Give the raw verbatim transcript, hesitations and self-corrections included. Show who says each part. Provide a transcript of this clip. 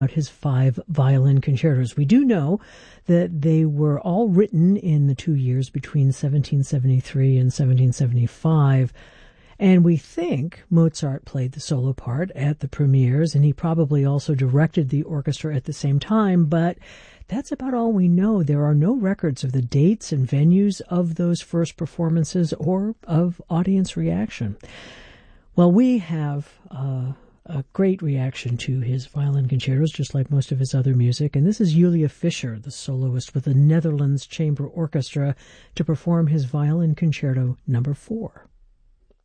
Speaker 1: his five violin concertos. We do know that they were all written in the two years between seventeen seventy-three and seventeen seventy-five, and we think Mozart played the solo part at the premieres, and he probably also directed the orchestra at the same time, but that's about all we know. There are no records of the dates and venues of those first performances or of audience reaction. Well, we have uh, a great reaction to his violin concertos, just like most of his other music. And this is Julia Fischer, the soloist with the Netherlands Chamber Orchestra, to perform his violin concerto number four.